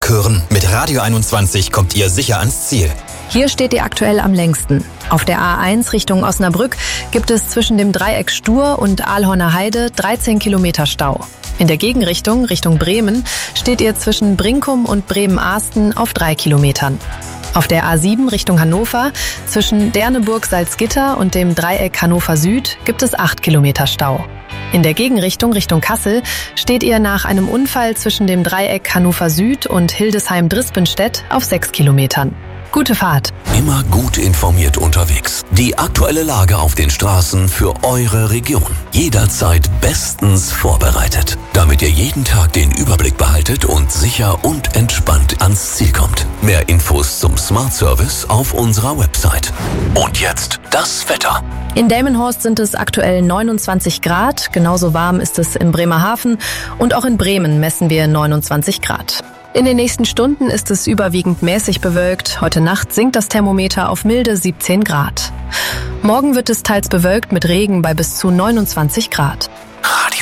hören. Mit Radio 21 kommt ihr sicher ans Ziel. Hier steht ihr aktuell am längsten. Auf der A1 Richtung Osnabrück gibt es zwischen dem Dreieck Stur und Aalhorner Heide 13 Kilometer Stau. In der Gegenrichtung, Richtung Bremen, steht ihr zwischen Brinkum und Bremen-Ahsten auf 3 Kilometern. Auf der A7 Richtung Hannover, zwischen Derneburg-Salzgitter und dem Dreieck Hannover Süd, gibt es 8 Kilometer Stau. In der Gegenrichtung Richtung Kassel steht ihr nach einem Unfall zwischen dem Dreieck Hannover Süd und Hildesheim-Drispenstedt auf 6 Kilometern. Gute Fahrt. Immer gut informiert unterwegs. Die aktuelle Lage auf den Straßen für eure Region. Jederzeit bestens vorbereitet, damit ihr jeden Tag den Überblick behaltet und sicher und entspannt ans Ziel kommt. Mehr Infos zum Smart Service auf unserer Website. Und jetzt das Wetter. In Delmenhorst sind es aktuell 29 Grad. Genauso warm ist es in Bremerhaven. Und auch in Bremen messen wir 29 Grad. In den nächsten Stunden ist es überwiegend mäßig bewölkt. Heute Nacht sinkt das Thermometer auf milde 17 Grad. Morgen wird es teils bewölkt mit Regen bei bis zu 29 Grad.